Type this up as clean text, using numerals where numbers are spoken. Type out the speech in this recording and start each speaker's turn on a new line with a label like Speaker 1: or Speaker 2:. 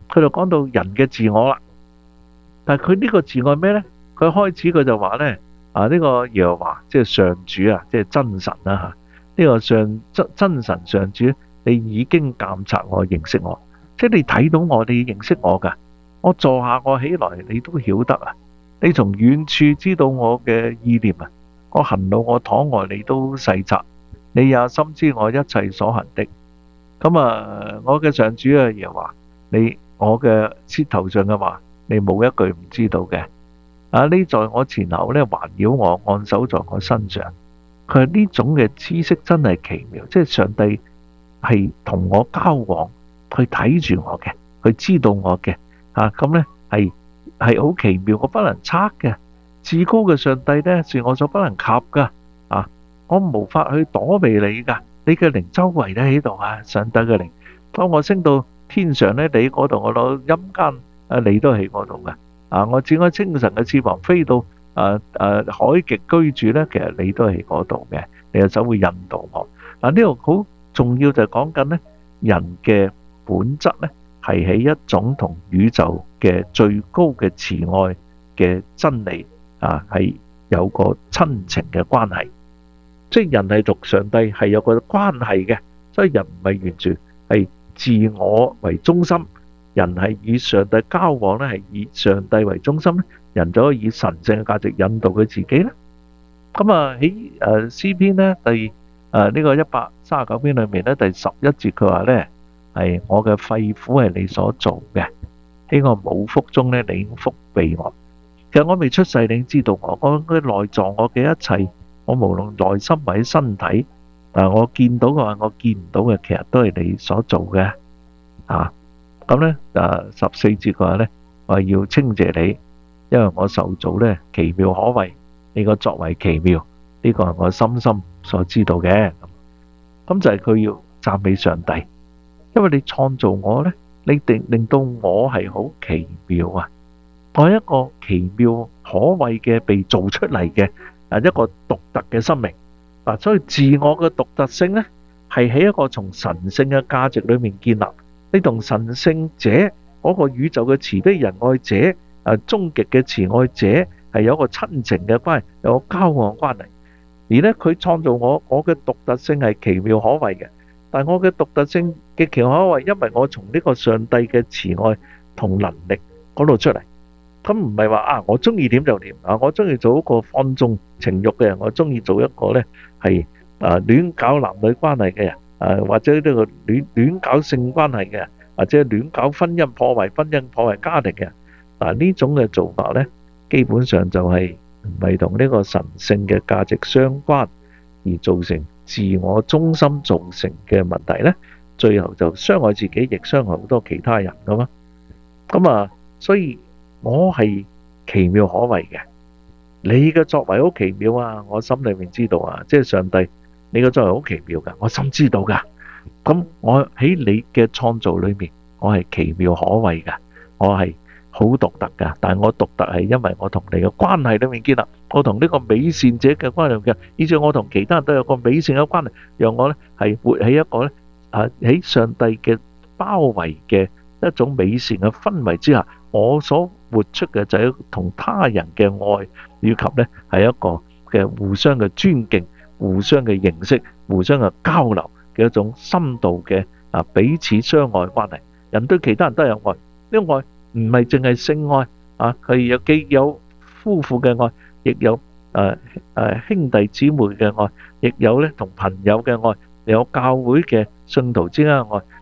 Speaker 1: 佢就講到人嘅自我啦。但係佢呢個自我係咩呢？佢開始佢就話呢，呢個耶和華即係上主啊，即係真神啦嚇。呢個真神上主，你已經監察我、認識我，即係你睇到我，你認識我㗎。我坐下，我起來，你都曉得啊。你從遠處知道我嘅意念啊，我行路我躺卧，你都細察。你也深知我一切所行的。咁啊，我嘅上主啊，耶和華，我嘅舌頭上嘅話，你冇一句唔知道嘅。你在我前後咧環繞我，按手在我身上。佢係呢種嘅知識真係奇妙，即係上帝係同我交往，佢睇住我嘅，佢知道我嘅。咁咧係好奇妙，我不能測嘅。至高嘅上帝咧是我所不能及噶。我無法去躲避你噶，你嘅靈周圍都喺度啊！上帝嘅靈，當我升到天上咧，你嗰度；我到陰間，你都喺嗰度噶。我展開清晨嘅翅膀，飛到海極居住咧，其實你都喺嗰度嘅。你嘅手會引導我。呢度好重要就係講緊咧，人嘅本質咧係喺一種同宇宙嘅最高嘅慈愛嘅真理係有個親情嘅關係。即係人係同上帝係有個關係嘅，所以人唔係完全係自我為中心，人係與上帝交往咧，係以上帝為中心咧，人就可以以神聖嘅價值引導佢自己咧。咁喺詩篇咧呢個139篇裏面咧第11節佢話咧，係我嘅肺腑係你所做嘅，喺我母腹中咧你已經覆庇我。其實我未出世你已經知道我嘅內臟，我嘅一切。我無論內心或者身體，我見到嘅話，我見唔到嘅，其實都係你所做嘅。咁咧14節嘅話咧，我要稱謝你，因為我受造咧奇妙可畏，你個作為奇妙，呢個係我深深所知道嘅。咁就係佢要讚美上帝，因為你創造我咧，你令到我係好奇妙啊！我係一個奇妙可畏嘅被造出嚟嘅。一個獨特嘅生命，所以自我嘅獨特性呢，係喺一個從神聖嘅價值裏面建立。你同神聖者嗰個宇宙嘅慈悲仁愛者，終極嘅慈愛者，係有一個親情嘅關係，有個交往關係。而呢，佢創造我嘅獨特性係奇妙可畏嘅。但係我嘅獨特性嘅奇妙可畏，因為我從呢個上帝嘅慈愛同能力嗰度出嚟。咁唔係話我中意點就點，我中意做一個放縱情慾嘅人，我中意做一個咧係亂搞男女關係嘅人，或者呢個亂搞性關係嘅人，或者亂搞婚姻破壞家庭嘅人。呢種嘅做法咧，基本上就係唔係同呢個神聖嘅價值相關，而造成自我中心造成嘅問題咧，最後就傷害自己，亦傷害好多其他人噶嘛。咁所以我係奇妙可畏嘅，你嘅作為好奇妙啊！我心裏面知道啊，即係上帝，你嘅作為好奇妙噶，我心知道噶。咁我喺你嘅創造裏面，我係奇妙可畏噶，我係好獨特噶。但係我獨特係因為我同你嘅關係裏面建立，我同呢個美善者嘅關係嘅，以至我同其他人都有個美善嘅關係，讓我咧係活喺一個咧喺上帝嘅包圍嘅一種美善嘅氛圍之下。我所活出嘅就係同他人嘅愛，以及咧係一個嘅互相嘅尊敬、互相嘅認識、互相嘅交流嘅一種深度嘅彼此相愛關係。人對其他人都有愛，呢個愛唔係淨係性愛佢既有夫婦嘅愛，亦有兄弟姊妹嘅愛，亦有咧同朋友嘅愛，有教會嘅信徒之間嘅愛。